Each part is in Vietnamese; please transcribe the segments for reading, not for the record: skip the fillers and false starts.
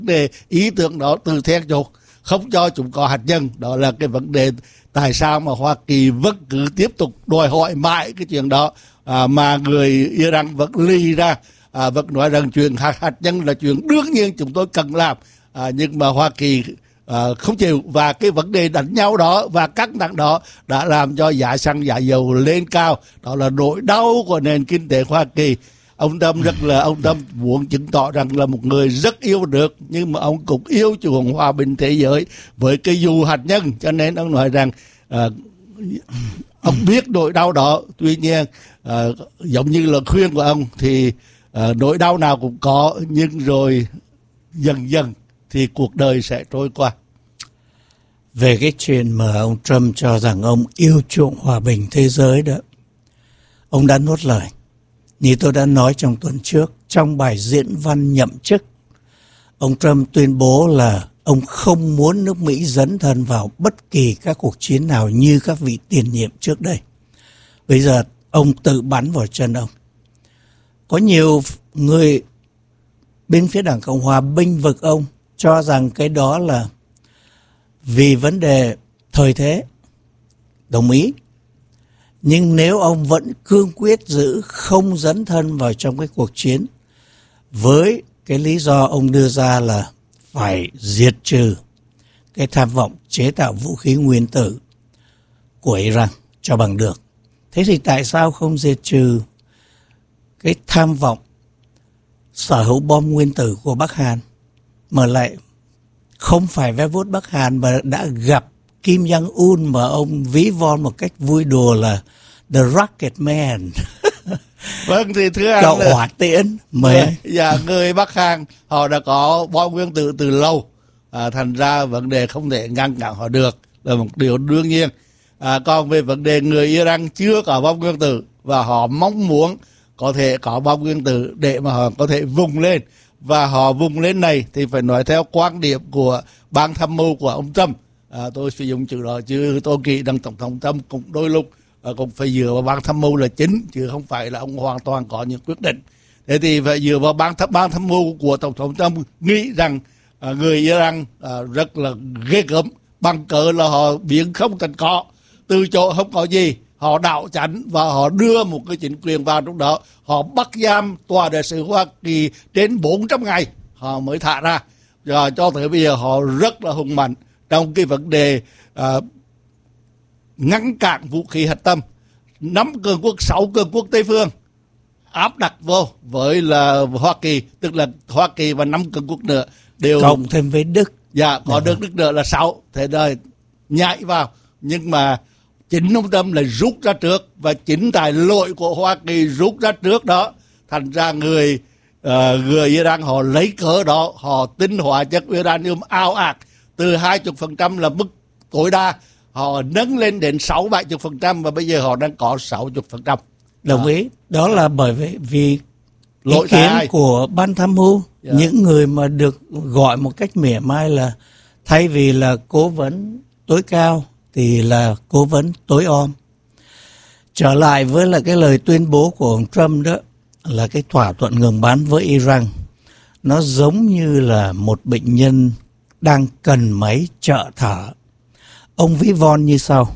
đề ý tưởng đó từ then chốt, không cho chúng có hạt nhân. Đó là cái vấn đề tại sao mà Hoa Kỳ vẫn cứ tiếp tục đòi hỏi mãi cái chuyện đó, mà người Iran vẫn lì ra, vẫn nói rằng chuyện hạt nhân là chuyện đương nhiên chúng tôi cần làm, nhưng mà Hoa Kỳ không chịu. Và cái vấn đề đánh nhau đó và căng thẳng đó đã làm cho giá xăng giá dầu lên cao. Đó là nỗi đau của nền kinh tế Hoa Kỳ. Ông Trump muốn chứng tỏ rằng là một người rất yêu nước, nhưng mà ông cũng yêu chuộng hòa bình thế giới với cái dù hạt nhân. Cho nên ông nói rằng ông biết nỗi đau đó. Tuy nhiên giống như lời khuyên của ông thì nỗi đau nào cũng có, nhưng rồi dần dần thì cuộc đời sẽ trôi qua. Về cái chuyện mà ông Trump cho rằng ông yêu chuộng hòa bình thế giới đó, ông đã nuốt lời. Như tôi đã nói trong tuần trước, trong bài diễn văn nhậm chức, ông Trump tuyên bố là ông không muốn nước Mỹ dấn thân vào bất kỳ các cuộc chiến nào như các vị tiền nhiệm trước đây. Bây giờ ông tự bắn vào chân ông. Có nhiều người bên phía Đảng Cộng Hòa bênh vực ông, cho rằng cái đó là vì vấn đề thời thế. Đồng ý. Nhưng nếu ông vẫn cương quyết giữ không dấn thân vào trong cái cuộc chiến, với cái lý do ông đưa ra là phải diệt trừ cái tham vọng chế tạo vũ khí nguyên tử của Iran cho bằng được, thế thì tại sao không diệt trừ cái tham vọng sở hữu bom nguyên tử của Bắc Hàn, mà lại không phải ve vuốt Bắc Hàn mà đã gặp Kim Jong-un mà ông ví von một cách vui đùa là The Rocket Man. Vâng, thì thưa anh, cậu hỏa tiễn người Bắc Hàn họ đã có bom nguyên tử từ lâu, thành ra vấn đề không thể ngăn cản họ được là một điều đương nhiên. Còn về vấn đề người Iran chưa có bom nguyên tử và họ mong muốn có thể có bom nguyên tử để mà họ có thể vùng lên, và họ vùng lên này thì phải nói theo quan điểm của ban tham mưu của ông Trump. Tôi sử dụng chữ đó chứ tôi nghĩ rằng Tổng thống Trump cũng đôi lúc cũng phải dựa vào ban tham mưu là chính, chứ không phải là ông hoàn toàn có những quyết định. Thế thì phải dựa vào ban tham mưu của Tổng thống Trump nghĩ rằng người Iran rất là ghê gớm, bằng cớ là họ biến không thành có, từ chỗ không có gì họ đảo chánh và họ đưa một cái chính quyền vào trong đó. Họ bắt giam tòa đại sứ Hoa Kỳ đến 400 ngày họ mới thả ra. Và cho tới bây giờ họ rất là hùng mạnh trong cái vấn đề ngăn cản vũ khí hạt nhân. 5 cường quốc, 6 cường quốc Tây phương áp đặt vô với là Hoa Kỳ, tức là Hoa Kỳ và 5 cường quốc nữa đều cộng thêm với Đức. Dạ, có Đức nữa là 6. Thế rồi nhảy vào, nhưng mà chính ông Trump lại rút ra trước, và chính tại lỗi của Hoa Kỳ rút ra trước đó, thành ra người Iran họ lấy cớ đó, họ tinh hóa chất uranium ào ạt từ 20% là mức tối đa, họ nâng lên đến 60-70%, và bây giờ họ đang có 60%. Đồng ý. Đó là bởi vì ý kiến của ban tham mưu, những người mà được gọi một cách mỉa mai là thay vì là cố vấn tối cao thì là cố vấn tối om. Trở lại với là cái lời tuyên bố của ông Trump đó, là cái thỏa thuận ngừng bắn với Iran, nó giống như là một bệnh nhân đang cần máy trợ thở. Ông ví von như sau: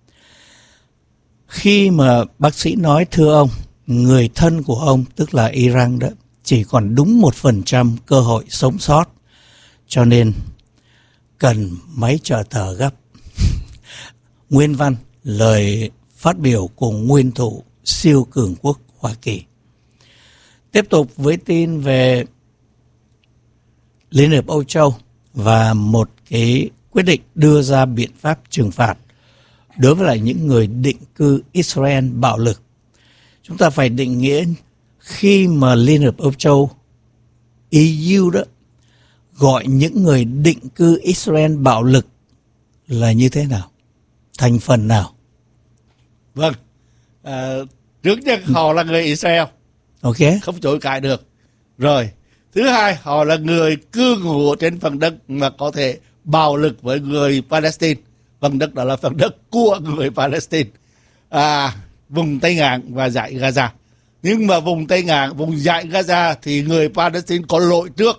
khi mà bác sĩ nói thưa ông, người thân của ông tức là Iran đó chỉ còn đúng 1% cơ hội sống sót, cho nên cần máy trợ thở gấp. Nguyên văn lời phát biểu của nguyên thủ siêu cường quốc Hoa Kỳ. Tiếp tục với tin về Liên hiệp Âu Châu và một cái quyết định đưa ra biện pháp trừng phạt đối với lại những người định cư Israel bạo lực. Chúng ta phải định nghĩa khi mà Liên hiệp Âu Châu EU đó gọi những người định cư Israel bạo lực là như thế nào? Thành phần nào? Vâng, trước nhất họ là người Israel, ok, không chối cãi được. Rồi, thứ hai, họ là người cư ngụ trên phần đất mà có thể bạo lực với người Palestine. Phần đất đó là phần đất của người Palestine, vùng Tây Ngạn và dải Gaza. Nhưng mà vùng Tây Ngạn, vùng dải Gaza thì người Palestine có lỗi trước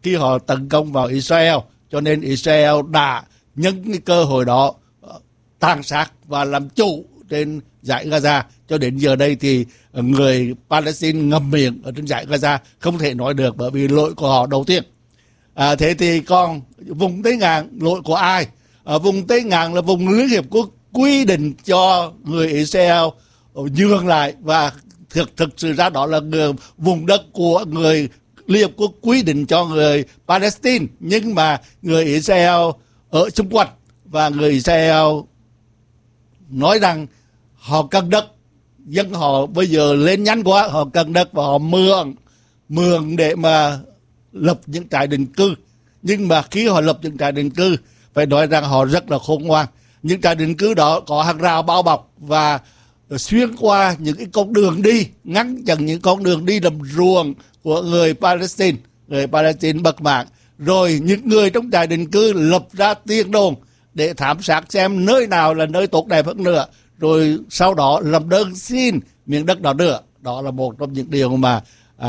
khi họ tấn công vào Israel, cho nên Israel đã nhân cái cơ hội đó tàn sát và làm chủ trên dải Gaza. Cho đến giờ đây thì người Palestine ngậm miệng ở trên dải Gaza, không thể nói được bởi vì lỗi của họ đầu tiên. Thế thì còn vùng Tây Ngạn, lỗi của ai? Vùng Tây Ngạn là vùng Liên Hiệp Quốc quy định cho người Israel nhường lại, và thực sự ra đó là vùng đất của người Liên Hiệp Quốc quy định cho người Palestine, nhưng mà người Israel ở xung quanh và người Israel nói rằng họ cần đất, dân họ bây giờ lên nhanh quá, họ cần đất và họ mượn để mà lập những trại định cư. Nhưng mà khi họ lập những trại định cư, phải nói rằng họ rất là khôn ngoan. Những trại định cư đó có hàng rào bao bọc và xuyên qua những cái con đường đi, ngăn chặn những con đường đi làm ruộng của người Palestine bất mãn. Rồi những người trong trại định cư lập ra tiền đồn để thám sát xem nơi nào là nơi tốt đẹp hơn nữa, rồi sau đó làm đơn xin miếng đất đó nữa. Đó là một trong những điều mà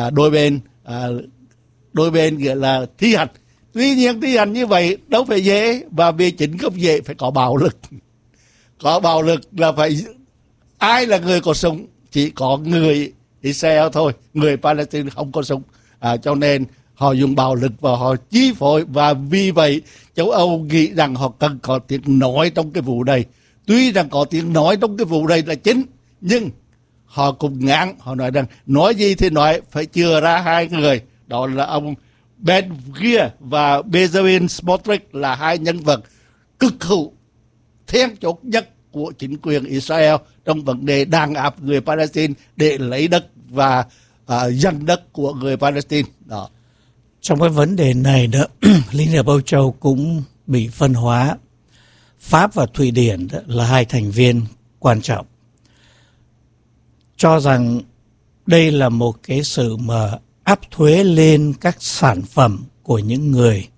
đôi bên nghĩa là thi hành. Tuy nhiên thi hành như vậy đâu phải dễ, và vì chính không dễ phải có bạo lực. Có bạo lực là phải ai là người có súng? Chỉ có người Israel thôi, người Palestine không có súng. Cho nên họ dùng bạo lực và họ chi phối, và vì vậy châu Âu nghĩ rằng họ cần có tiếng nói trong cái vụ này. Tuy rằng có tiếng nói trong cái vụ này là chính, nhưng họ cũng ngán, họ nói rằng nói gì thì nói, phải chừa ra hai người, đó là ông Ben Gvir và Benjamin Smotrich, là hai nhân vật cực hữu then chốt nhất của chính quyền Israel trong vấn đề đàn áp người Palestine để lấy đất và giành đất của người Palestine. Đó. Trong cái vấn đề này đó, Liên hiệp Âu Châu cũng bị phân hóa. Pháp và Thụy Điển là hai thành viên quan trọng, cho rằng đây là một cái sự mà áp thuế lên các sản phẩm của những người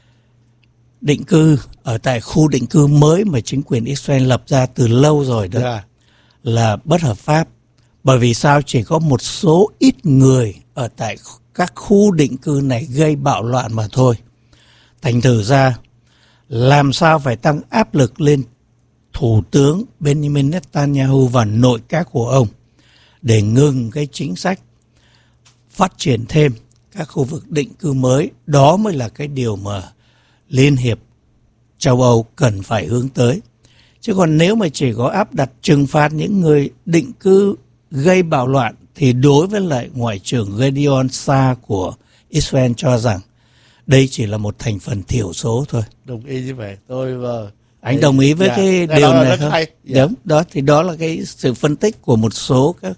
định cư ở tại khu định cư mới mà chính quyền Israel lập ra từ lâu rồi đó, là bất hợp pháp. Bởi vì sao? Chỉ có một số ít người ở tại các khu định cư này gây bạo loạn mà thôi. Thành thử ra làm sao phải tăng áp lực lên Thủ tướng Benjamin Netanyahu và nội các của ông để ngừng cái chính sách phát triển thêm các khu vực định cư mới. Đó mới là cái điều mà Liên hiệp châu Âu cần phải hướng tới. Chứ còn nếu mà chỉ có áp đặt trừng phạt những người định cư gây bạo loạn, thì đối với lại Ngoại trưởng Gideon Saar của Israel cho rằng đây chỉ là một thành phần thiểu số thôi. Đồng ý như vậy. Anh đồng ý với cái điều này không? Đúng, đó thì đó là cái sự phân tích của một số các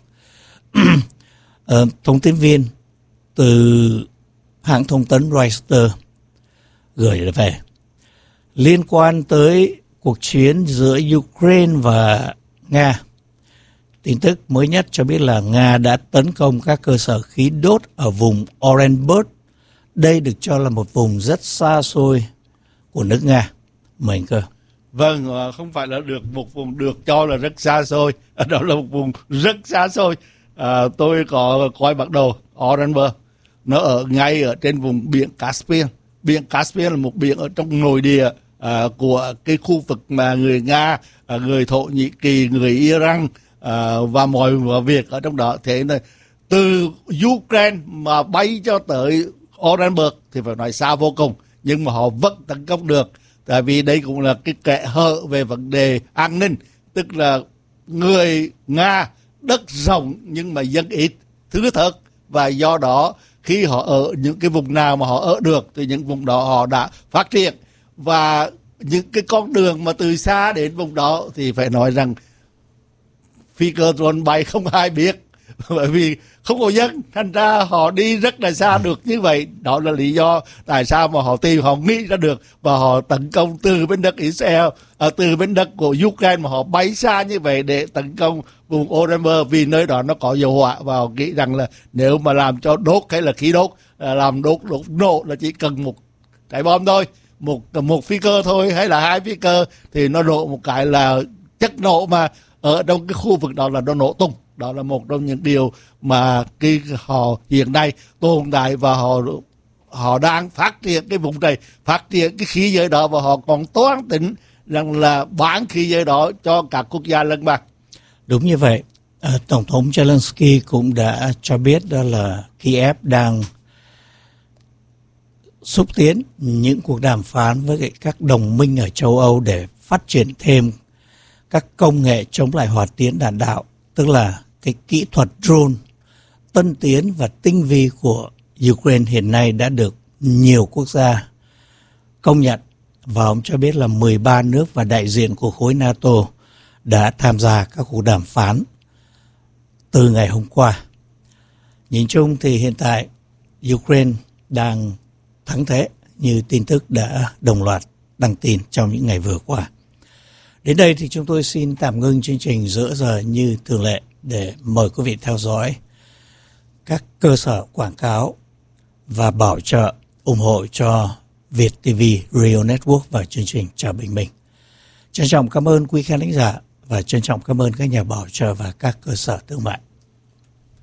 thông tin viên từ hãng thông tấn Reuters gửi về liên quan tới cuộc chiến giữa Ukraine và Nga. Tin tức mới nhất cho biết là Nga đã tấn công các cơ sở khí đốt ở vùng Orenburg. Đây được cho là một vùng rất xa xôi của nước Nga. Mời anh Cơ. Vâng, không phải là được một vùng được cho là rất xa xôi, đó là một vùng rất xa xôi. Tôi có coi bản đồ Orenburg, nó ở ngay ở trên vùng biển Caspian. Biển Caspian là một biển ở trong nội địa của cái khu vực mà người Nga, người Thổ Nhĩ Kỳ, người Iran và mọi việc ở trong đó. Thế nên từ Ukraine mà bay cho tới Orenburg thì phải nói xa vô cùng, nhưng mà họ vẫn tấn công được. Tại vì đây cũng là cái kẽ hở về vấn đề an ninh, tức là người Nga đất rộng nhưng mà dân ít, thưa thớt, và do đó khi họ ở những cái vùng nào mà họ ở được thì những vùng đó họ đã phát triển. Và những cái con đường mà từ xa đến vùng đó thì phải nói rằng phi cơ drone bay không ai biết, bởi vì không có dân, thành ra họ đi rất là xa được như vậy. Đó là lý do tại sao mà họ tìm, họ nghĩ ra được và họ tấn công từ bên đất Israel, từ bên đất của Ukraine mà họ bay xa như vậy để tấn công vùng Orenburg, vì nơi đó nó có dầu hỏa, và họ nghĩ rằng là nếu mà làm cho đốt hay là khí đốt, làm đốt nổ là chỉ cần một trái bom thôi, một phi cơ thôi hay là hai phi cơ thì nó nổ một cái là chất nổ, mà ở trong cái khu vực đó là nó nổ tung. Đó là một trong những điều mà khi họ hiện nay tồn tại và họ họ đang phát triển cái vùng này, phát triển cái khí giới đó, và họ còn toán tính rằng là bán khí giới đó cho các quốc gia lân cận. Đúng như vậy. Tổng thống Zelensky cũng đã cho biết đó là Kiev đang xúc tiến những cuộc đàm phán với các đồng minh ở châu Âu để phát triển thêm các công nghệ chống lại hỏa tiễn đạn đạo, tức là cái kỹ thuật drone tân tiến và tinh vi của Ukraine hiện nay đã được nhiều quốc gia công nhận. Và ông cho biết là 13 nước và đại diện của khối NATO đã tham gia các cuộc đàm phán từ ngày hôm qua. Nhìn chung thì hiện tại Ukraine đang thắng thế như tin tức đã đồng loạt đăng tin trong những ngày vừa qua. Đến đây thì chúng tôi xin tạm ngưng chương trình giữa giờ như thường lệ để mời quý vị theo dõi các cơ sở quảng cáo và bảo trợ ủng hộ cho Việt TV Radio Network và chương trình Chào Bình Minh. Trân trọng cảm ơn quý khán thính giả và trân trọng cảm ơn các nhà bảo trợ và các cơ sở thương mại.